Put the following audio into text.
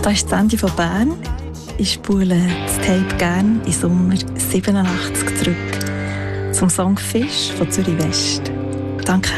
Das ist das Ende von Bern. Ich spule das Tape gerne in Sommer 87 zurück. Zum Song «Fisch» von Zürich West. Danke.